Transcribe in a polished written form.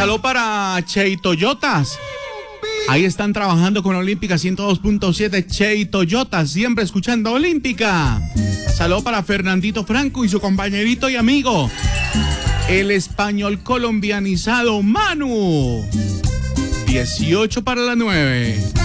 saludo para Che Toyotas. Ahí están trabajando con Olímpica 102.7. Che Toyotas, siempre escuchando Olímpica. Saludo para Fernandito Franco y su compañerito y amigo, el español colombianizado Manu. 18 para las 9.